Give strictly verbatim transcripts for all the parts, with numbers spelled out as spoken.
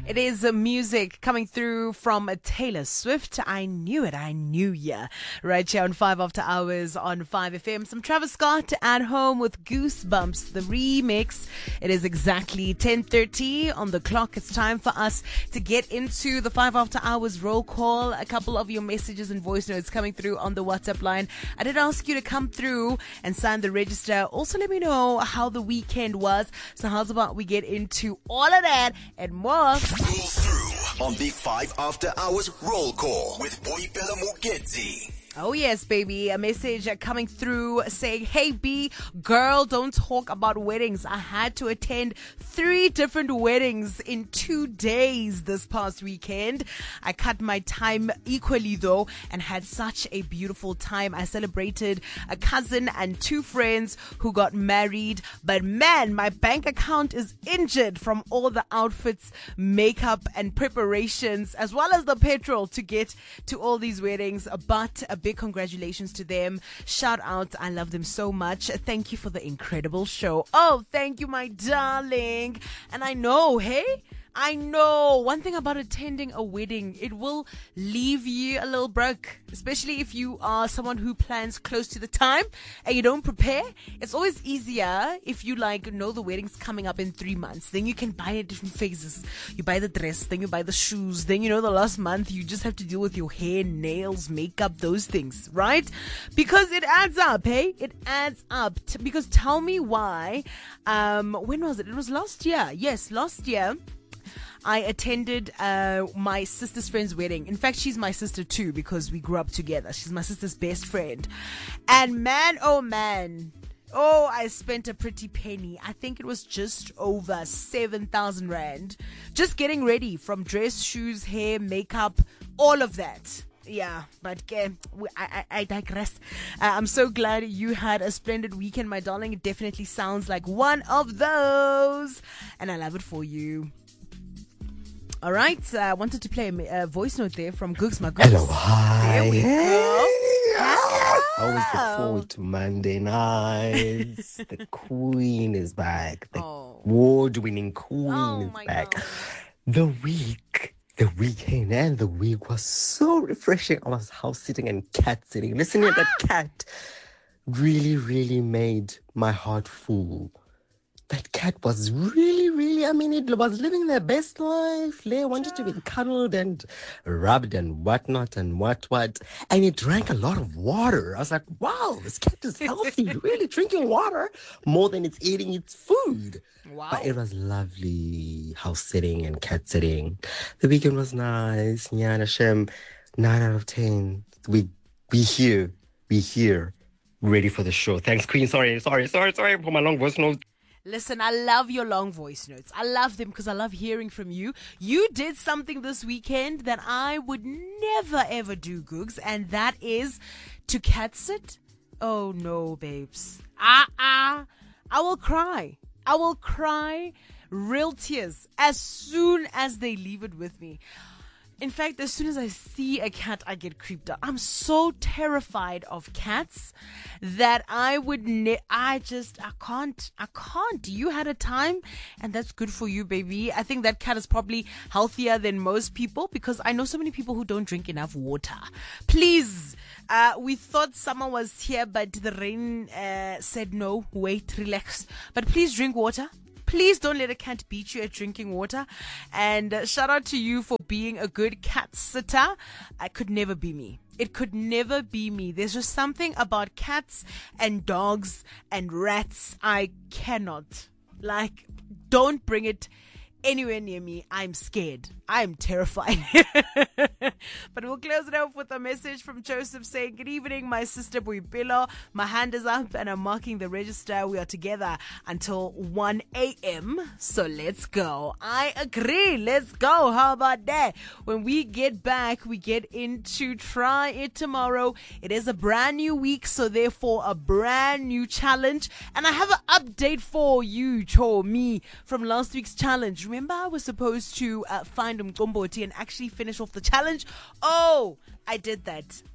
It is uh, music coming through from uh, Taylor Swift. I knew it. I knew ya. Right here on five After Hours on five F M. Some Travis Scott at home with Goosebumps, the remix. It is exactly ten thirty on the clock. It's time for us to get into the five After Hours roll call. A couple of your messages and voice notes coming through on the WhatsApp line. I did ask you to come through and sign the register. Also, let me know how the weekend was. So how's about we get into all of that and more? Roll through on the five After Hours roll call with Boipelo Mugedzi. Oh yes, baby. A message coming through saying, hey B, girl, don't talk about weddings. I had to attend three different weddings in two days this past weekend. I cut my time equally though and had such a beautiful time. I celebrated a cousin and two friends who got married. But man, my bank account is injured from all the outfits, makeup and preparations, as well as the petrol to get to all these weddings. But a big congratulations to them. Shout out. I love them so much. Thank you for the incredible show. Oh, thank you, my darling. And I know, hey, I know one thing about attending a wedding, it will leave you a little broke, especially if you are someone who plans close to the time and you don't prepare. It's always easier if you like know the wedding's coming up in three months. Then you can buy it different phases. You buy the dress, then you buy the shoes, then you know the last month you just have to deal with your hair, nails, makeup, those things, right? Because it adds up, hey? It adds up. T- because tell me why. Um, when was it? It was last year. Yes, last year. I attended uh, my sister's friend's wedding. In fact, she's my sister too because we grew up together. She's my sister's best friend. And man, oh man, oh, I spent a pretty penny. I think it was just over seven thousand rand. Just getting ready from dress, shoes, hair, makeup, all of that. Yeah, but uh, I, I, I digress. Uh, I'm so glad you had a splendid weekend, my darling. It definitely sounds like one of those. And I love it for you. All right, uh, I wanted to play a, a voice note there from Googs My Googs. Hello, hi. There we go. I always look forward to Monday nights. The queen is back. The Oh. award-winning queen Oh, is my back. God. The week, the weekend and the week was so refreshing. I was house sitting and cat sitting. Listening to that cat really, really made my heart full. That cat was really, really, I mean, it was living their best life. Leia wanted to be cuddled and rubbed and whatnot and what, what. And it drank a lot of water. I was like, wow, this cat is healthy, really drinking water more than it's eating its food. Wow. But it was lovely house sitting and cat sitting. The weekend was nice. Nyana Shem, nine out of ten. We, we here, we here, ready for the show. Thanks, Queen. Sorry, sorry, sorry, sorry for my long voice note. Listen, I love your long voice notes. I love them because I love hearing from you. You did something this weekend that I would never ever do, Googs, and that is to cat sit. Oh no, babes. Ah, ah. I will cry. I will cry real tears as soon as they leave it with me. In fact, as soon as I see a cat, I get creeped out. I'm so terrified of cats that I would, ne- I just, I can't, I can't. You had a time and that's good for you, baby. I think that cat is probably healthier than most people because I know so many people who don't drink enough water. Please, uh, we thought summer was here, but the rain uh, said no, wait, relax. But please drink water. Please don't let a cat beat you at drinking water. And uh, shout out to you for being a good cat sitter. It could never be me. It could never be me. There's just something about cats and dogs and rats. I cannot. Like, don't bring it anywhere near me. I'm scared. I'm terrified. But we'll close it off with a message from Joseph saying, good evening, my sister Boipelo. My hand is up and I'm marking the register. We are together until one a.m. So let's go. I agree. Let's go. How about that? When we get back, we get into Try It Tomorrow. It is a brand new week, so therefore a brand new challenge. And I have an update for you, Cho, me, from last week's challenge. Remember I was supposed to uh, find Mkomboti and actually finish off the challenge? Oh, I did that.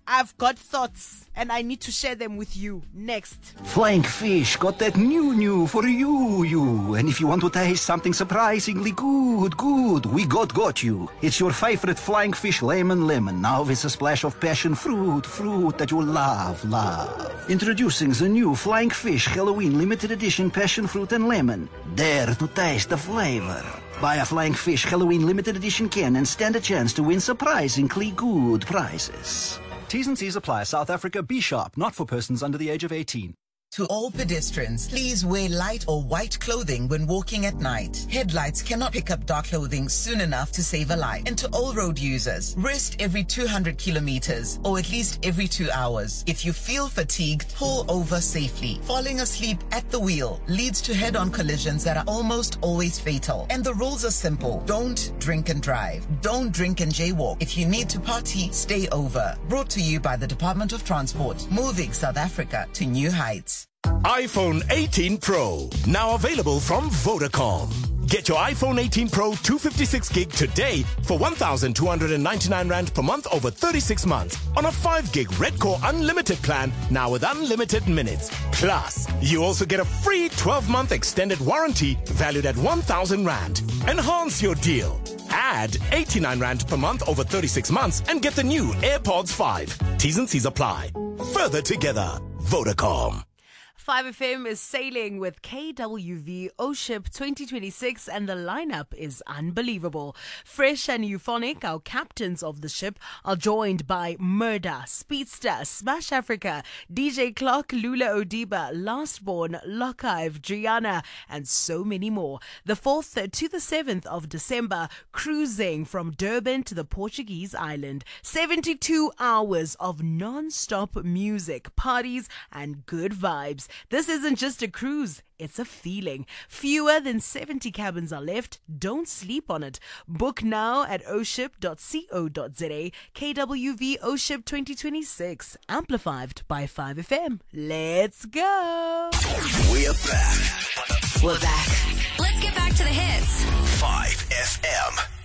I've got thoughts and I need to share them with you. Next. Flying Fish got that new new for you, you. And if you want to taste something surprisingly good, good, we got got you. It's your favorite Flying Fish lemon lemon, now with a splash of passion fruit, fruit that you love, love. Introducing the new Flying Fish Halloween limited edition passion fruit and lemon. Dare to taste the flavor. Buy a Flying Fish Halloween limited edition can and stand a chance to win surprisingly good prizes. T's and C's apply. South Africa, be sharp, not for persons under the age of eighteen. To all pedestrians, please wear light or white clothing when walking at night. Headlights cannot pick up dark clothing soon enough to save a life. And to all road users, rest every two hundred kilometers or at least every two hours. If you feel fatigued, pull over safely. Falling asleep at the wheel leads to head-on collisions that are almost always fatal. And the rules are simple. Don't drink and drive. Don't drink and jaywalk. If you need to party, stay over. Brought to you by the Department of Transport, moving South Africa to new heights. iPhone eighteen Pro, now available from Vodacom. Get your iPhone eighteen Pro two fifty-six gig today for one thousand two hundred ninety-nine rand per month over thirty-six months on a five gig Red Core Unlimited plan, now with unlimited minutes. Plus, you also get a free twelve month extended warranty valued at one thousand rand. Enhance your deal. Add eighty-nine rand per month over thirty-six months and get the new AirPods five. T's and C's apply. Further together, Vodacom. five F M is sailing with K W V O-Ship twenty twenty-six and the lineup is unbelievable. Fresh and Euphonic, our captains of the ship, are joined by Murder, Speedster, Smash Africa, D J Clock, Lula Odiba, Lastborn, Lockive, Driana, and so many more. The fourth to the seventh of December, cruising from Durban to the Portuguese island. seventy-two hours of non-stop music, parties, and good vibes. This isn't just a cruise, it's a feeling. Fewer than seventy cabins are left. Don't sleep on it. Book now at o ship dot co dot za. K W V O-Ship twenty twenty-six, amplified by five F M. Let's go. We're back. We're back. Let's get back to the hits. five F M.